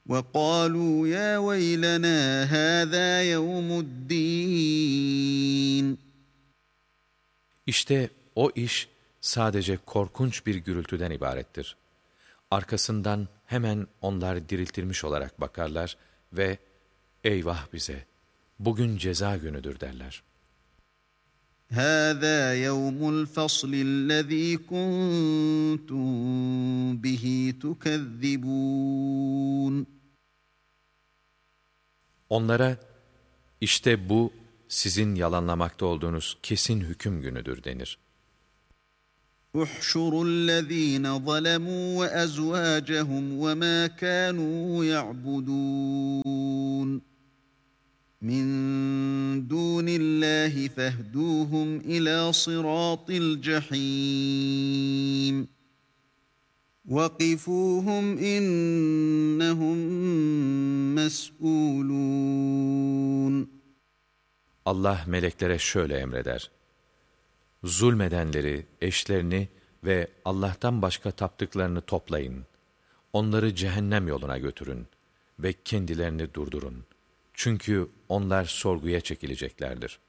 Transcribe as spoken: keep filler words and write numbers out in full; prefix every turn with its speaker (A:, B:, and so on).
A: وَقَالُوا يَا وَيْلَنَا هَذَا يَوْمُ الدِّينِ
B: İşte o iş sadece korkunç bir gürültüden ibarettir. Arkasından hemen onlar diriltilmiş olarak bakarlar ve eyvah bize, bugün ceza günüdür derler.
A: هَذَا يَوْمُ الْفَصْلِ الَّذ۪ي كُنْتُمْ بِهِ تُكَذِّبُونَ
B: Onlara, işte bu sizin yalanlamakta olduğunuz kesin hüküm günüdür denir.
A: اُحْشُرُوا الَّذ۪ينَ ظَلَمُوا وَأَزْوَاجَهُمْ وَمَا كَانُوا يَعْبُدُونَ مِنْ دُونِ اللّٰهِ فَاهْدُوهُمْ إِلَى صِرَاطِ الْجَحِيمِ وَقِفُوهُمْ إِنَّهُمْ مَسْئُولُونَ
B: Allah meleklere şöyle emreder: Zulmedenleri, eşlerini ve Allah'tan başka taptıklarını toplayın. Onları cehennem yoluna götürün ve kendilerini durdurun. Çünkü onlar sorguya çekileceklerdir.